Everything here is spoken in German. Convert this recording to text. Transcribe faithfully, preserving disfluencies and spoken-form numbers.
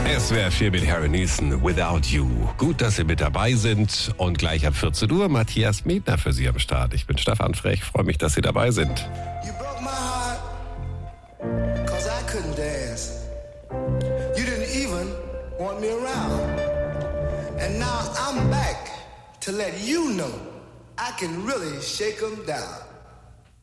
S W R vier mit Harry Nilsson, Without You. Gut, dass Sie mit dabei sind. Und gleich ab vierzehn Uhr Matthias Medner für Sie am Start. Ich bin Stefan Frech, freue mich, dass Sie dabei sind. You broke my heart, cause I couldn't dance. You didn't even want me around. And now I'm back to let you know I can really shake 'em down.